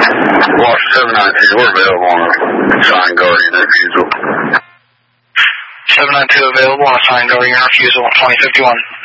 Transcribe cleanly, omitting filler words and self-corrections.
Watch 792, we're available on a signed Guardian refusal. 792 available on a signed Guardian refusal, 2051.